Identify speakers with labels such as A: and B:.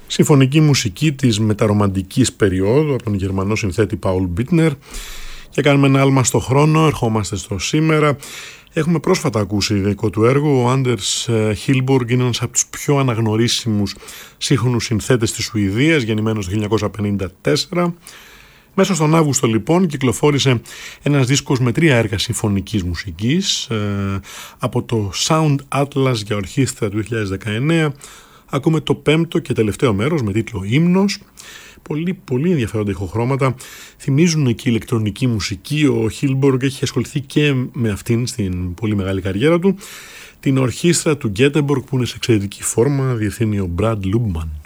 A: Συμφωνική μουσική της μεταρομαντικής περίοδου από τον Γερμανό συνθέτη Paul Bittner. Και κάνουμε ένα άλμα στο χρόνο, ερχόμαστε στο σήμερα. Έχουμε πρόσφατα ακούσει δικό του έργο. Ο Anders Hillborg είναι ένας από τους πιο αναγνωρίσιμους σύγχρονους συνθέτες της Σουηδίας, γεννημένος το 1954. Μέσα στον Αύγουστο λοιπόν κυκλοφόρησε ένας δίσκος με 3 έργα συμφωνικής μουσικής. Από το Sound Atlas για ορχήστρα του 2019 ακούμε το 5ο και τελευταίο μέρος με τίτλο Ύμνος. Πολύ ενδιαφέροντα ηχοχρώματα, θυμίζουν και η ηλεκτρονική μουσική. Ο Hillborg έχει ασχοληθεί και με αυτήν στην πολύ μεγάλη καριέρα του. Την ορχήστρα του Γκέτεμποργκ που είναι σε εξαιρετική φόρμα διευθύνει ο Brad Lubman.